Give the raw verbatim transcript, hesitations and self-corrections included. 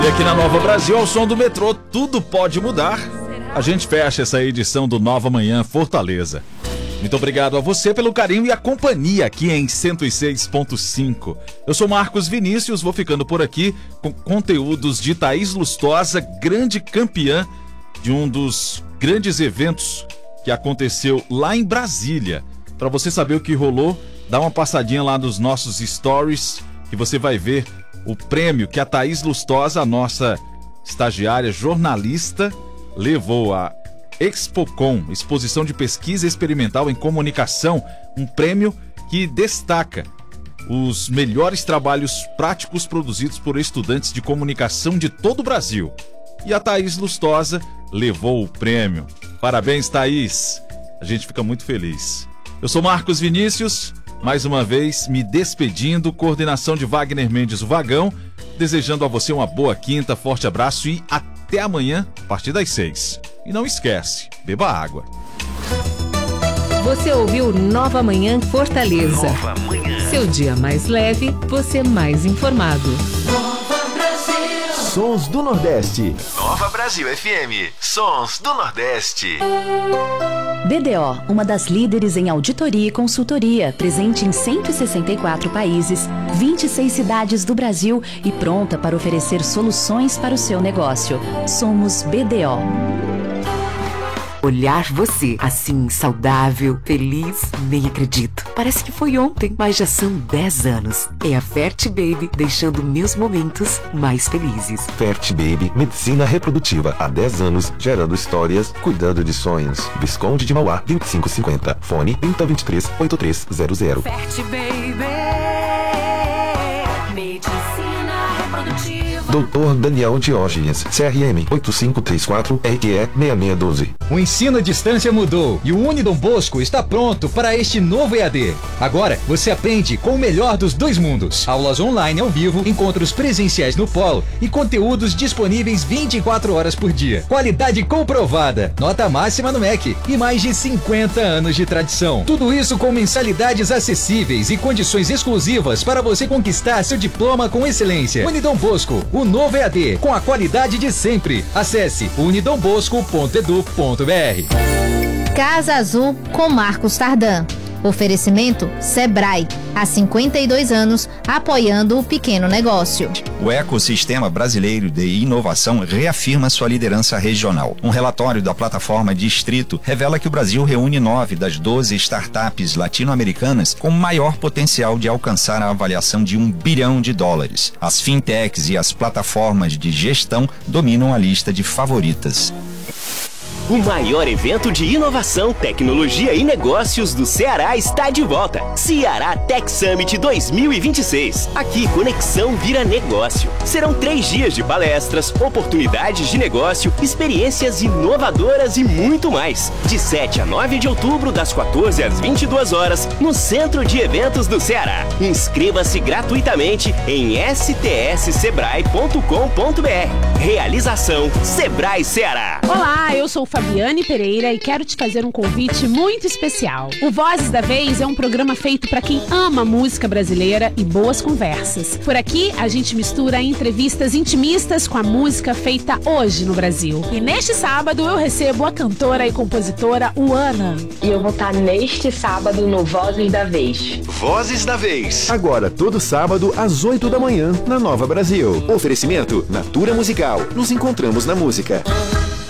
E aqui na Nova Brasil, ao som do metrô, tudo pode mudar. A gente fecha essa edição do Nova Manhã Fortaleza. Muito obrigado a você pelo carinho e a companhia aqui em cento e seis ponto cinco. Eu sou Marcos Vinícius, vou ficando por aqui com conteúdos de Thaís Lustosa, grande campeã de um dos grandes eventos que aconteceu lá em Brasília. Para você saber o que rolou, dá uma passadinha lá nos nossos stories que você vai ver o prêmio que a Thaís Lustosa, a nossa estagiária jornalista, levou a Expocom, Exposição de Pesquisa Experimental em Comunicação, um prêmio que destaca os melhores trabalhos práticos produzidos por estudantes de comunicação de todo o Brasil. E a Thaís Lustosa levou o prêmio. Parabéns, Thaís! A gente fica muito feliz. Eu sou Marcos Vinícius, mais uma vez me despedindo, coordenação de Wagner Mendes, o Vagão, desejando a você uma boa quinta, forte abraço e até amanhã, a partir das seis. E não esquece, beba água. Você ouviu Nova Manhã Fortaleza. Nova Manhã. Seu dia mais leve, você mais informado. Nova Brasil. Sons do Nordeste. Nova Brasil F M. Sons do Nordeste. B D O, uma das líderes em auditoria e consultoria, presente em cento e sessenta e quatro países, vinte e seis cidades do Brasil e pronta para oferecer soluções para o seu negócio. Somos B D O. Olhar você, assim, saudável, feliz, nem acredito. Parece que foi ontem, mas já são dez anos. É a Fert Baby deixando meus momentos mais felizes. Fert Baby, medicina reprodutiva. Há dez anos, gerando histórias, cuidando de sonhos. Visconde de Mauá, vinte e cinco cinquenta. Fone trinta, vinte e três, oitenta e três zero zero. Fert Baby, medicina reprodutiva. doutor Daniel Diógenes, C R M oito cinco três quatro, R Q E seis seis um dois. O ensino à distância mudou e o Unidom Bosco está pronto para este novo E A D. Agora você aprende com o melhor dos dois mundos. Aulas online ao vivo, encontros presenciais no polo e conteúdos disponíveis vinte e quatro horas por dia. Qualidade comprovada, nota máxima no M E C e mais de cinquenta anos de tradição. Tudo isso com mensalidades acessíveis e condições exclusivas para você conquistar seu diploma com excelência. Unidom Bosco, o novo E A D, com a qualidade de sempre. Acesse unidom bosco ponto edu ponto br. Casa Azul com Marcos Tardan. Oferecimento Sebrae, há cinquenta e dois anos, apoiando o pequeno negócio. O ecossistema brasileiro de inovação reafirma sua liderança regional. Um relatório da plataforma Distrito revela que o Brasil reúne nove das doze startups latino-americanas com maior potencial de alcançar a avaliação de um bilhão de dólares. As fintechs e as plataformas de gestão dominam a lista de favoritas. O maior evento de inovação, tecnologia e negócios do Ceará está de volta. Ceará Tech Summit dois mil e vinte e seis. Aqui, conexão vira negócio. Serão três dias de palestras, oportunidades de negócio, experiências inovadoras e muito mais. De sete a nove de outubro, das quatorze às vinte e duas horas, no Centro de Eventos do Ceará. Inscreva-se gratuitamente em s t s sebrae ponto com ponto br. Realização Sebrae Ceará. Olá, eu sou Fabiane Pereira e quero te fazer um convite muito especial. O Vozes da Vez é um programa feito para quem ama música brasileira e boas conversas. Por aqui, a gente mistura entrevistas intimistas com a música feita hoje no Brasil. E neste sábado eu recebo a cantora e compositora Uana. E eu vou estar neste sábado no Vozes da Vez. Vozes da Vez. Agora, todo sábado, às oito da manhã, na Nova Brasil. Oferecimento Natura Musical. Nos encontramos na música.